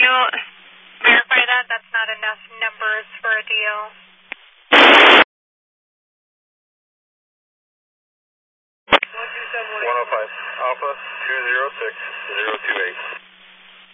verify that? That's not enough numbers for a deal. 105, Alpha 206 028.